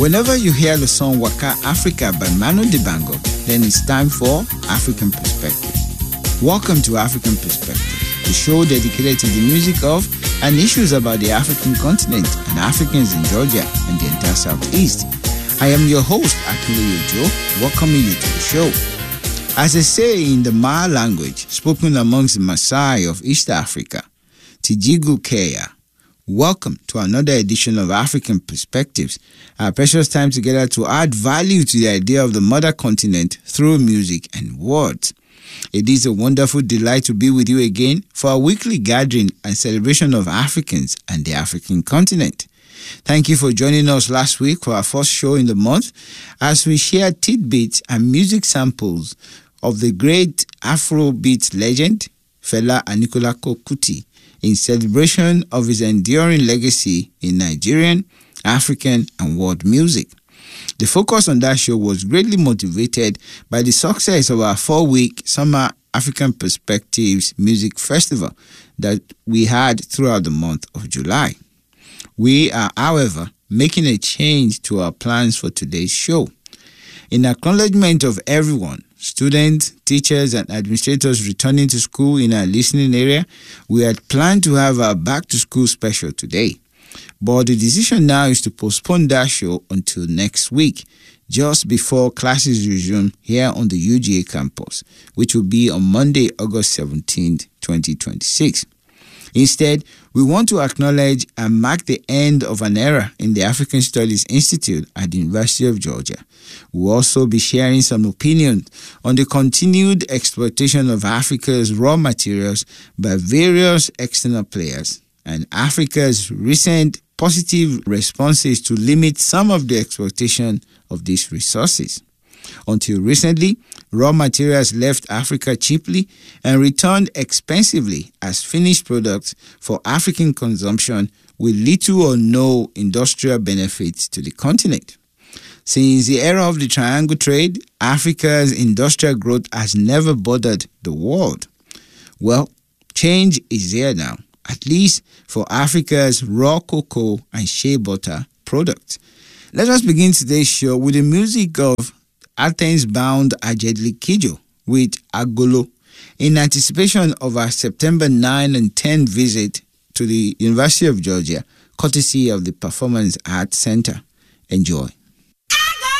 Whenever you hear the song Waka Africa by Manu Dibango, then it's time for African Perspective. Welcome to African Perspective, the show dedicated to the music of and issues about the African continent and Africans in Georgia and the entire Southeast. I am your host, Akinle Ojo, welcoming you to the show. As they say in the Ma language, spoken amongst the Maasai of East Africa, Tijigu Kea, welcome to another edition of African Perspectives, our precious time together to add value to the idea of the mother continent through music and words. It is a wonderful delight to be with you again for our weekly gathering and celebration of Africans and the African continent. Thank you for joining us last week for our first show in the month as we share tidbits and music samples of the great Afrobeat legend, Fela Aníkúlápó Kuti, in celebration of his enduring legacy in Nigerian, African, and world music. The focus on that show was greatly motivated by the success of our 4-week Summer African Perspectives Music Festival that we had throughout the month of July. We are, however, making a change to our plans for today's show. In acknowledgement of everyone, students, teachers, and administrators returning to school in our listening area, we had planned to have our back-to-school special today. But the decision now is to postpone that show until next week, just before classes resume here on the UGA campus, which will be on Monday, August 17th, 2026. Instead, we want to acknowledge and mark the end of an era in the African Studies Institute at the University of Georgia. We'll also be sharing some opinions on the continued exploitation of Africa's raw materials by various external players and Africa's recent positive responses to limit some of the exploitation of these resources. Until recently, raw materials left Africa cheaply and returned expensively as finished products for African consumption with little or no industrial benefits to the continent. Since the era of the triangle trade, Africa's industrial growth has never bothered the world. Well, change is there now, at least for Africa's raw cocoa and shea butter products. Let us begin today's show with the music of Athens-bound Ajedli Kijo with Agolo in anticipation of our September 9 and 10 visit to the University of Georgia, courtesy of the Performance Arts Center. Enjoy.